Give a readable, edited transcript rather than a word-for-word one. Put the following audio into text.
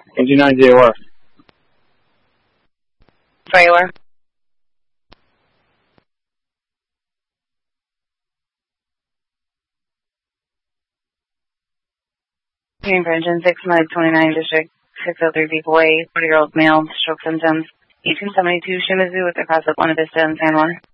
29 JOR. Trailer. Hearing for engine 6, Mike 29, District 603 Beef Way, 40-year-old male, stroke symptoms, 1872 Shimizu with the cross-up Buena Vista and San Juan.